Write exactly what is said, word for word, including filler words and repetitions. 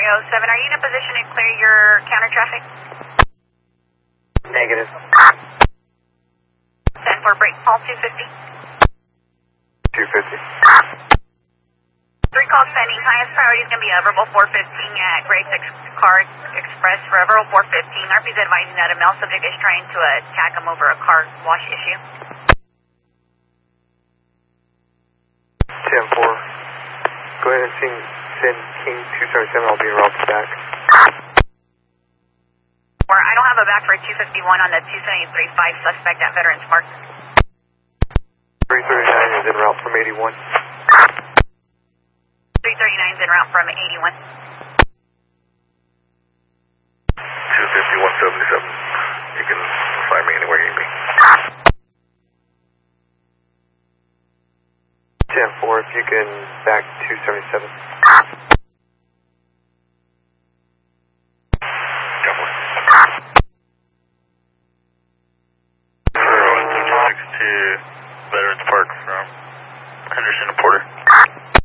oh seven, are you in a position to clear your counter traffic? Negative. ten four, break call two fifty. two fifty. Three calls pending. Highest priority is going to be Everable four fifteen at Grace Ex Car Express for Everable four fifteen. R P is advising that a male subject is trying to attack him over a car wash issue. ten four. Go ahead and sing, send King two seventy-seven. I'll be en route back. Or I don't have a back for two fifty-one on the two seventy-three five suspect at Veterans Park. three thirty-nine is en route from eighty-one. three thirty-nine is en route from eighty-one. two fifty-one seventy-seven. You can find me anywhere you need me. ten four, if you can back two seventy-seven. To Veterans Park from Henderson to Porter.